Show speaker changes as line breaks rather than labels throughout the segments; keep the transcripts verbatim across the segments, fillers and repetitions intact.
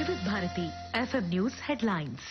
వివిధ Bharati FM news headlines.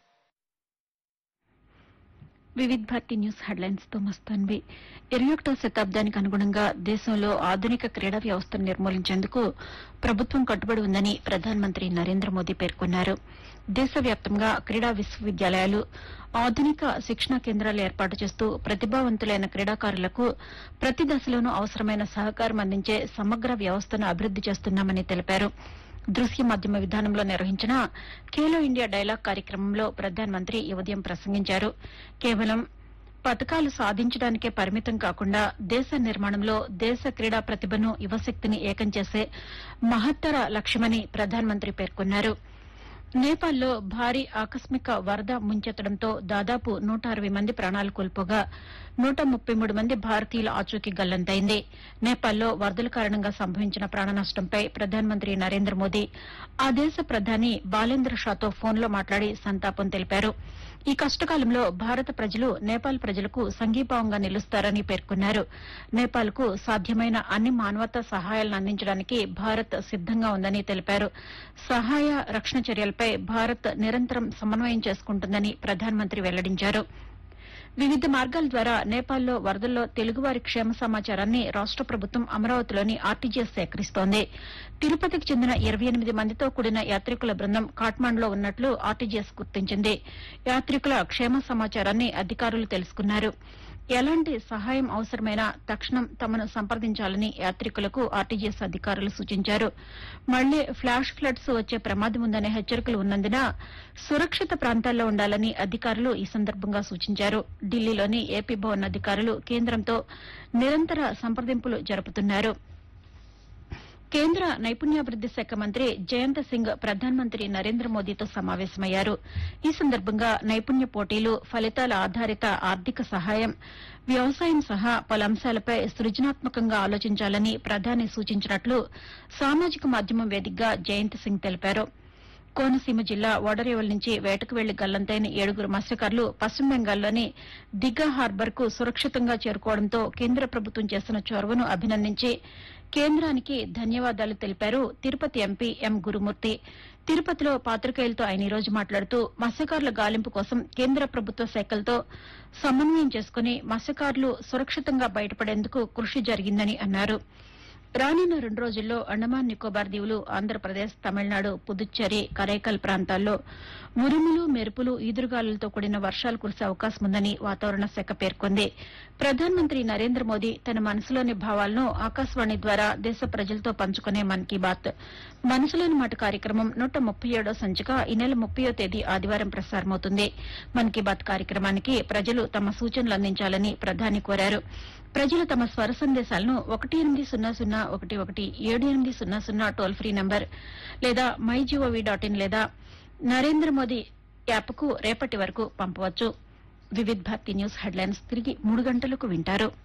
Vividh Bharati news headlines తో మస్తాన్వి. ఇరవై ఒకటో శతాబ్దానికి అనుగుణంగా దేశంలో ఆధునిక క్రీడా వ్యవస్థను నిర్మూలించేందుకు ప్రభుత్వం కట్టుబడి ఉందని ప్రధానమంత్రి నరేంద్ర మోదీ పేర్కొన్నారు. దేశవ్యాప్తంగా క్రీడా విశ్వవిద్యాలయాలు, ఆధునిక శిక్షణా కేంద్రాలు ఏర్పాటు చేస్తూ ప్రతిభావంతులైన క్రీడాకారులకు ప్రతి దశలోనూ అవసరమైన సహకారం అందించే సమగ్ర వ్యవస్థను అభివృద్ది చేస్తున్నామని తెలిపారు. దృశ్య మాధ్యమ విధానంలో నిర్వహించిన ఖేలో ఇండియా డైలాగ్ కార్యక్రమంలో ప్రధానమంత్రి ఈ ఉదయం ప్రసంగించారు. కేవలం పతకాలు సాధించడానికే పరిమితం కాకుండా దేశ నిర్మాణంలో దేశ క్రీడా ప్రతిభను, యువశక్తిని ఏకం చేసే మహత్తర లక్ష్యమని ప్రధానమంత్రి పేర్కొన్నారు. నేపాల్లో భారీ ఆకస్మిక వరద ముంచెత్తడంతో దాదాపు నూట అరవై మంది ప్రాణాలు కోల్పోగా నూట ముప్పై మూడు మంది భారతీయుల ఆచూకీ గల్లంతైంది. నేపాల్లో వరదల కారణంగా సంభవించిన ప్రాణ నష్టంపై ప్రధానమంత్రి నరేంద్ర మోదీ ఆ దేశ ప్రధాని బాలేంద్ర షాతో ఫోన్లో మాట్లాడి సంతాపం తెలిపారు. ఈ కష్టకాలంలో భారత ప్రజలు నేపాల్ ప్రజలకు సంఘీభావంగా నిలుస్తారని పేర్కొన్నారు. నేపాల్కు సాధ్యమైన అన్ని మానవతా సహాయాలను అందించడానికి భారత్ సిద్దంగా ఉందని తెలిపారు. సహాయ రక్షణ చర్యలపై భారత్ నిరంతరం సమన్వయం చేసుకుంటుందని ప్రధానమంత్రి వెల్లడించారు. వివిధ మార్గాల ద్వారా నేపాల్లో వరదల్లో తెలుగువారి క్షేమ సమాచారాన్ని రాష్ట ప్రభుత్వం అమరావతిలోని ఆర్టీజీఎస్ సేకరిస్తోంది. తిరుపతికి చెందిన ఇరవై ఎనిమిది మందితో కూడిన యాత్రికుల బృందం కాఠ్మాండులో ఉన్నట్లు ఆర్టీజీఎస్ గుర్తించింది. యాత్రికుల క్షేమ సమాచారాన్ని అధికారులు తెలుసుకున్నారు. ఎలాంటి సహాయం అవసరమైనా తక్షణం తమను సంప్రదించాలని యాత్రికులకు ఆర్టీజీఎస్ అధికారులు సూచించారు. మళ్లీ ఫ్లాష్ ఫ్లడ్స్ వచ్చే ప్రమాదం ఉందనే హెచ్చరికలు ఉన్నందున సురక్షిత ప్రాంతాల్లో ఉండాలని అధికారులు ఈ సందర్భంగా సూచించారు. ఢిల్లీలోని ఏపీ భవన్ అధికారులు కేంద్రంతో నిరంతర సంప్రదింపులు జరుపుతున్నారు. కేంద్ర నైపుణ్యాభివృద్ది శాఖ మంత్రి జయంత్ సింగ్ ప్రధానమంత్రి నరేంద్ర మోదీతో సమావేశమయ్యారు. ఈ సందర్భంగా నైపుణ్య పోటీలు, ఫలితాల ఆధారిత ఆర్థిక సహాయం, వ్యవసాయం సహా పలు అంశాలపై సృజనాత్మకంగా ఆలోచించాలని ప్రధాని సూచించినట్లు సామాజిక మాధ్యమం వేదికగా జయంత్ సింగ్ తెలిపారు. కోనసీమ జిల్లా ఓడరేవల్ నుంచి వేటకు వెళ్లి గల్లంతైన ఏడుగురు మత్స్యకారులు పశ్చిమ బెంగాల్లోని దిఘా హార్బర్కు సురక్షితంగా చేరుకోవడంతో కేంద్ర ప్రభుత్వం చేసిన చొరవను అభినందించి కేంద్రానికి ధన్యవాదాలు తెలిపారు తిరుపతి ఎంపీ ఎం గురుమూర్తి. తిరుపతిలో పాతికేయులతో ఆయన ఈ రోజు మాట్లాడుతూ మత్స్యకారుల గాలింపు కోసం కేంద్ర ప్రభుత్వ శాఖలతో సమన్వయం చేసుకుని మత్స్యకారులు సురక్షితంగా బయటపడేందుకు కృషి జరిగిందని అన్నారు. రానున్న రెండు రోజుల్లో అండమాన్ నికోబార్ దీవులు, ఆంధ్రప్రదేశ్, తమిళనాడు, పుదుచ్చేరి, కరైకల్ ప్రాంతాల్లో ఉరుములు, మెరుపులు, ఈదురుగాలులతో కూడిన వర్షాలు కురిసే అవకాశం ఉందని వాతావరణ శాఖ పేర్కొంది. ప్రధానమంత్రి నరేంద్ర మోదీ తన మనసులోని భావాలను ఆకాశవాణి ద్వారా దేశ ప్రజలతో పంచుకునే మన్ కీ బాత్ మనసులోని మాట కార్యక్రమం నూట ముప్పై ఏడో సంచిక ఈ నెల ముప్పయో తేదీ ఆదివారం ప్రసారమవుతుంది. మన్ కీ బాత్ కార్యక్రమానికి ప్రజలు తమ సూచనలు అందించాలని ప్రధాని కోరారు. ప్రజలు తమ స్వర సందేశాలను ఒకటి ఎనిమిది సున్నా సున్నా ఒకటి ఒకటి ఏడు ఎనిమిది సున్నా సున్నా టోల్ ఫ్రీ నంబర్ లేదా మై జీఓవీ డాట్ ఇన్ లేదా నరేంద్ర మోదీ యాప్కు రేపటి వరకు పంపవచ్చు. వివిధ్ భారతి న్యూస్ హెడ్లైన్స్ తిరిగి మూడు గంటలకు వింటారు.